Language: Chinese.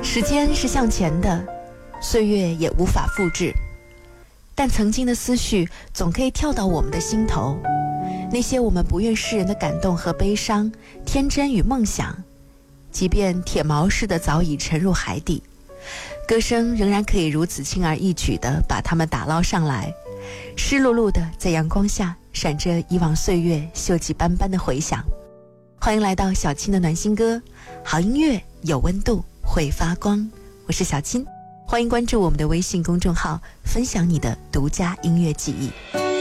时间是向前的，岁月也无法复制，但曾经的思绪总可以跳到我们的心头。那些我们不愿世人的感动和悲伤，天真与梦想，即便铁锚似的早已沉入海底，歌声仍然可以如此轻而易举地把它们打捞上来，湿漉漉的在阳光下闪着以往岁月锈迹斑斑的回响。欢迎来到小青的暖心歌，好音乐有温度会发光，我是小青，欢迎关注我们的微信公众号，分享你的独家音乐记忆。